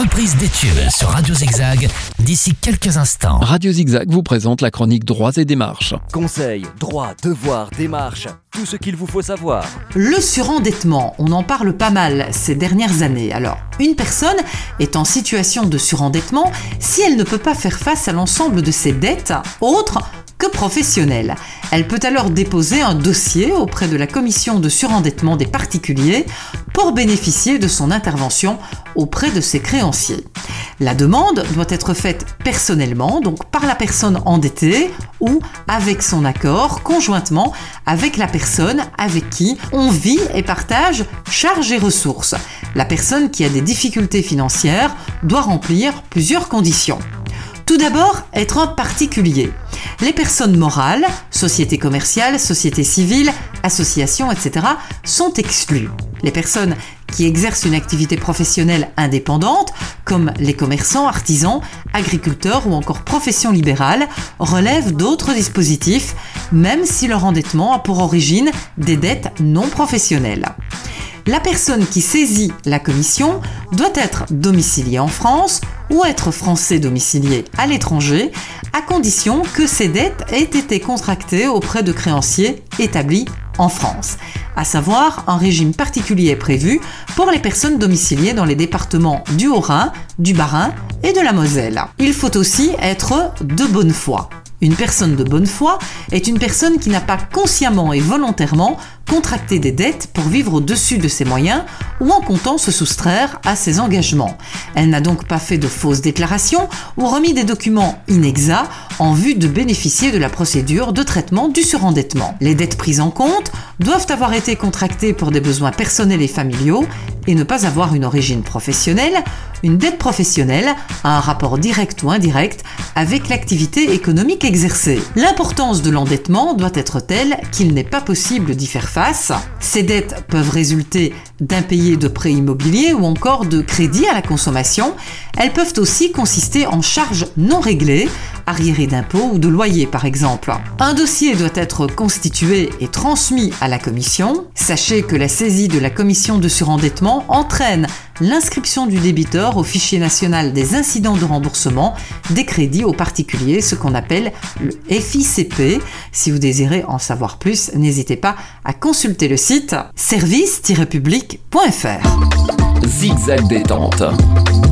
reprise des tubes sur Radio Zigzag d'ici quelques instants. Radio Zigzag vous présente la chronique Droits et démarches. Conseils, droits, devoirs, démarches, tout ce qu'il vous faut savoir. Le surendettement, on en parle pas mal ces dernières années. Alors, une personne est en situation de surendettement si elle ne peut pas faire face à l'ensemble de ses dettes autres que professionnelles. Elle peut alors déposer un dossier auprès de la commission de surendettement des particuliers pour bénéficier de son intervention auprès de ses créanciers. La demande doit être faite personnellement, donc par la personne endettée ou avec son accord, conjointement avec la personne avec qui on vit et partage charges et ressources. La personne qui a des difficultés financières doit remplir plusieurs conditions. Tout d'abord, être un particulier. Les personnes morales, sociétés commerciales, sociétés civiles, associations, etc. sont exclues. Les personnes qui exercent une activité professionnelle indépendante, comme les commerçants, artisans, agriculteurs ou encore professions libérales, relèvent d'autres dispositifs, même si leur endettement a pour origine des dettes non professionnelles. La personne qui saisit la commission doit être domiciliée en France ou être français domicilié à l'étranger, à condition que ces dettes aient été contractées auprès de créanciers établis en France. À savoir, un régime particulier est prévu pour les personnes domiciliées dans les départements du Haut-Rhin, du Bas-Rhin et de la Moselle. Il faut aussi être de bonne foi. Une personne de bonne foi est une personne qui n'a pas consciemment et volontairement contracté des dettes pour vivre au-dessus de ses moyens ou en comptant se soustraire à ses engagements. Elle n'a donc pas fait de fausses déclarations ou remis des documents inexacts en vue de bénéficier de la procédure de traitement du surendettement. Les dettes prises en compte doivent avoir été contractées pour des besoins personnels et familiaux et ne pas avoir une origine professionnelle. Une dette professionnelle a un rapport direct ou indirect avec l'activité économique exercée. L'importance de l'endettement doit être telle qu'il n'est pas possible d'y faire face. Ces dettes peuvent résulter d'impayés de prêts immobiliers ou encore de crédits à la consommation. Elles peuvent aussi consister en charges non réglées, arriérés d'impôts ou de loyers par exemple. Un dossier doit être constitué et transmis à la commission. Sachez que la saisie de la commission de surendettement entraîne l'inscription du débiteur au fichier national des incidents de remboursement des crédits aux particuliers, ce qu'on appelle le FICP. Si vous désirez en savoir plus, n'hésitez pas à consulter le site service-public.fr. Zigzag détente.